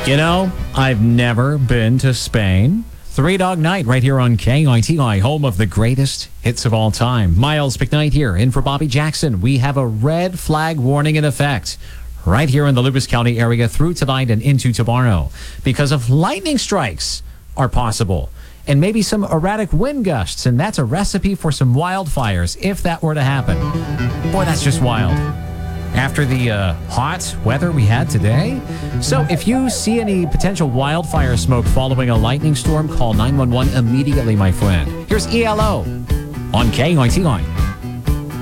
You know, I've never been to Spain. Three Dog Night right here on KITI, home of the greatest hits of all time. Miles McKnight here, in for Bobby Jackson. We have a red flag warning in effect right here in the Lucas County area through tonight and into tomorrow because of lightning strikes are possible and maybe some erratic wind gusts, and that's a recipe for some wildfires if that were to happen. Boy, that's just wild. After the hot weather we had today. So if you see any potential wildfire smoke following a lightning storm, call 911 immediately, my friend. Here's ELO on KITI.